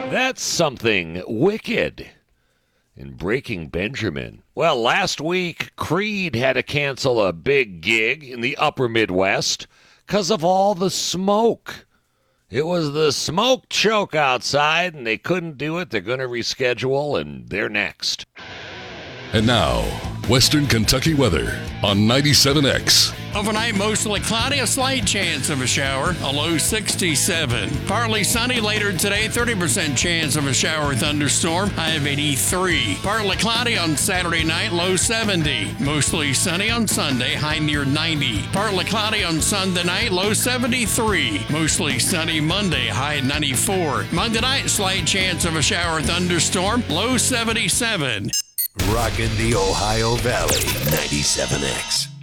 That's something wicked in Breaking Benjamin. Well, last week, Creed had to cancel a big gig in the upper Midwest because of all the smoke. It was the smoke choke outside, and they couldn't do it. They're going to reschedule, and they're next. And now, Western Kentucky weather on 97X. Overnight, mostly cloudy, a slight chance of a shower, a low 67. Partly sunny later today, 30% chance of a shower or thunderstorm, high of 83. Partly cloudy on Saturday night, low 70. Mostly sunny on Sunday, high near 90. Partly cloudy on Sunday night, low 73. Mostly sunny Monday, high 94. Monday night, slight chance of a shower or thunderstorm, low 77. Rockin' the Ohio Valley, 97X.